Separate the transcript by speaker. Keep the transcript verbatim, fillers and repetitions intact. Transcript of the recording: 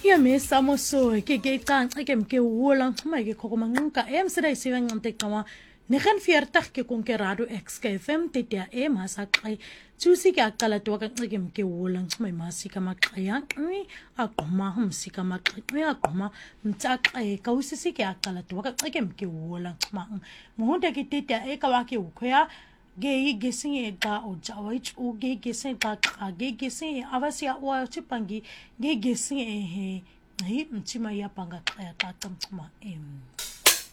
Speaker 1: Ya mesa moso ke ke qang ke mke wolang xuma ke khokoma nka em sida isiwe ngante kawa ne gan viertig ke konkerado X K F M tetia e masa qai tsusi ke aqala to ka ke mke wolang xuma masi ka maqaya ngi aqoma humsika maqaya aqoma mtsaqe ka usisi ke aqala to ka ke mke wolang xuma mohonde ke tetia e ka wa ke ukhoya ge gesing e ga o jawa ich o ge gesing ga ga ge gesing avasia wa chipangi ge gesing e he hi mchima ya panga ya tatam chuma em